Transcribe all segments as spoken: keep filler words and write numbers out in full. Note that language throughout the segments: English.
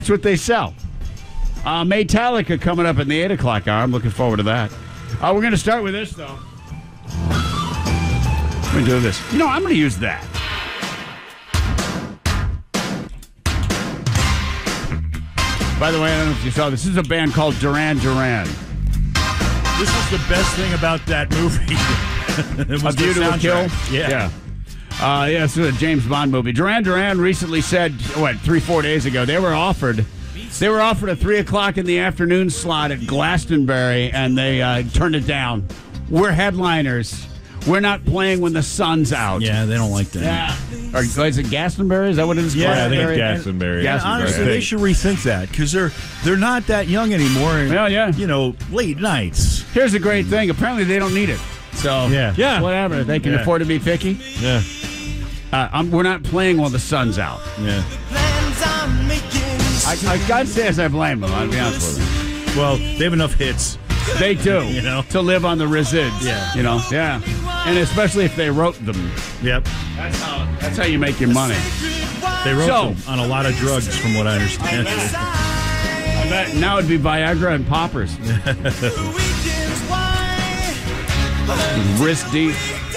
That's what they sell. Uh, Metallica coming up in the eight o'clock hour. I'm looking forward to that. Uh, we're going to start with this, though. Let me do this. You know, I'm going to use that. By the way, I don't know if you saw this. This is a band called Duran Duran. This is the best thing about that movie. It was A View to a Kill? Yeah. Yeah. Uh, yeah, this is a James Bond movie. Duran Duran recently said, what, three, four days ago, they were offered... They were offered a three o'clock in the afternoon slot at Glastonbury, and they uh, turned it down. We're headliners. We're not playing when the sun's out. Yeah, they don't like that. Yeah. Or, is it Glastonbury? Is that what it is? Yeah, I think it's Glastonbury? Glastonbury. Yeah, Glastonbury. honestly, they should rethink that because they're they're not that young anymore. And, Yeah, yeah. You know, late nights. Here's the great thing. Apparently, they don't need it. So, Yeah. Yeah. whatever. They can Yeah. afford to be picky. Yeah. Uh, I'm, we're not playing while the sun's out. Yeah. I, I can't say as I blame them, I'll be honest with Well, they have enough hits. you. They do. You know? To live on the resids. Yeah. You know? Yeah. And especially if they wrote them. Yep. That's how, that's how you make your money. They wrote So- them on a lot of drugs, from what I understand. I bet now it'd be Viagra and poppers. Wrist deep.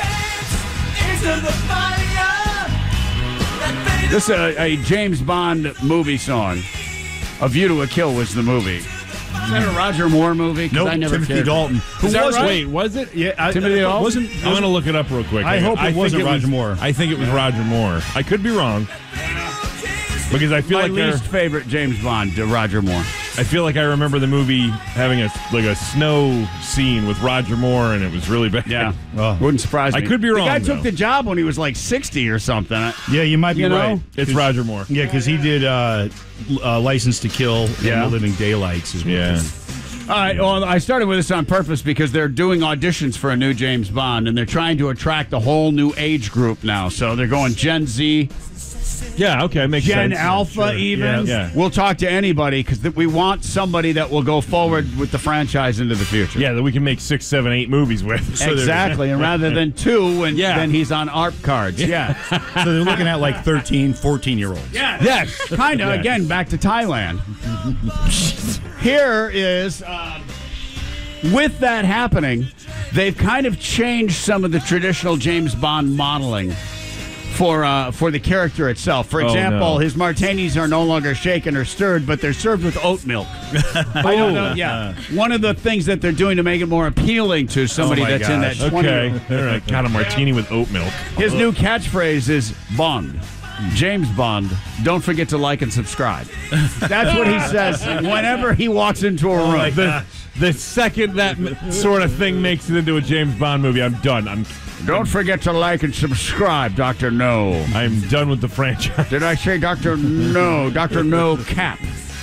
This is a, a James Bond movie song. A View to a Kill was the movie. Is that a Roger Moore movie? 'Cause Nope, I never Timothy cared. Dalton. Is that right? Wait, was it? Yeah, I, Timothy I, Dalton? wasn't. I'm going to look it up real quick. I hope it think wasn't Roger was, Moore. I think it was Roger Moore. I could be wrong. Because I feel My like there- least favorite James Bond, uh, Roger Moore. I feel like I remember the movie having a like a snow scene with Roger Moore, and it was really bad. Yeah. Oh. Wouldn't surprise me. I could be The wrong, guy though. took the job when he was like sixty or something. Yeah, you might be You know? right. It's Roger Moore. Yeah, because he did uh, uh, License to Kill Yeah. and The Living Daylights as well. Yeah. All right, well, I started with this on purpose because they're doing auditions for a new James Bond, and they're trying to attract a whole new age group now. So they're going Gen Z, Yeah, okay, makes Gen sense. Alpha, Sure. even. Yeah. We'll talk to anybody because th- we want somebody that will go forward with the franchise into the future. Yeah, that we can make six, seven, eight movies with. So they're- Exactly, and rather than two, when Yeah. then he's on A R P cards. Yeah, So they're looking at like thirteen, fourteen year olds. yes, kind of. Yeah. Again, back to Thailand. Here is, uh, with that happening, they've kind of changed some of the traditional James Bond modeling for uh, for the character itself. For Oh, example, no. his martinis are no longer shaken or stirred, but they're served with oat milk. I don't know. Yeah, one of the things that they're doing to make it more appealing to somebody Oh, my that's in that gosh. twenty. Okay. All right. Got a martini with oat milk. His new catchphrase is Bond. James Bond, don't forget to like and subscribe. That's what he says whenever he walks into a room. The, the second that m- sort of thing makes it into a James Bond movie, I'm done. I'm Don't forget to like and subscribe, Doctor No. I'm done with the franchise. Did I say Doctor No? Doctor No Cap.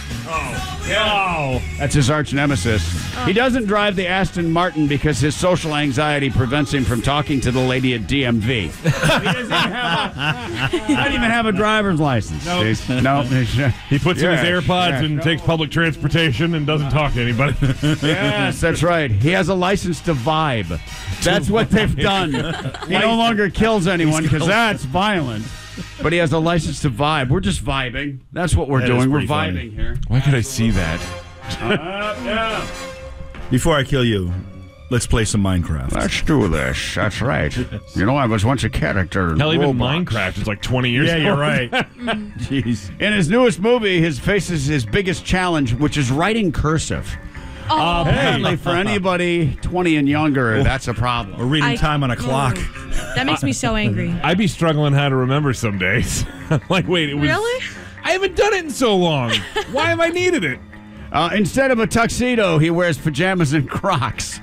Oh, that's his arch nemesis. He doesn't drive the Aston Martin because his social anxiety prevents him from talking to the lady at D M V. He doesn't even have a, he doesn't even have a driver's license. No, He puts in Yeah, his AirPods yeah. and takes public transportation and doesn't talk to anybody. Yes, that's right. He has a license to vibe. That's what they've done. He no longer kills anyone because that's violent. But he has a license to vibe. We're just vibing. That's what we're That is doing. We're pretty funny. vibing here. Why could I see that? Uh, yeah. Before I kill you, let's play some Minecraft. Let's do this. That's right. You know, I was once a character in Hell, even Roblox. Minecraft is like twenty years Yeah, old. you're right. Jeez. In his newest movie, his faces his biggest challenge, which is writing cursive. Uh, apparently, for anybody twenty and younger, that's a Or problem. reading I- time on a clock. That makes me so angry. I'd be struggling how to remember some days. Like, wait, it was. Really? I haven't done it in so long. Why have I needed it? Uh, instead of a tuxedo, he wears pajamas and Crocs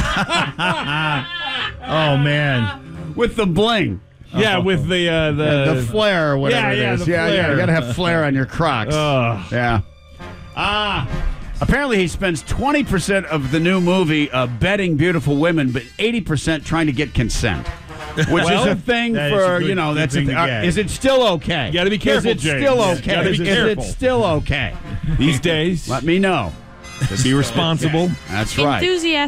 Oh, man. with the bling. Yeah, with the uh, the, the flare or whatever yeah, it yeah, is. the yeah, yeah, flare. you gotta have flare on your Crocs. Ugh. Yeah. Ah. Apparently, he spends twenty percent of the new movie uh, betting beautiful women, but eighty percent trying to get consent. Which Well, is a thing that is for, a good- you know, good that's a thing th- to uh, get. Is it still okay? You gotta be careful, Is it James. still Yeah, okay? gotta be is careful. it still okay? These days, Let me know. be responsible. That's right. Enthusiastic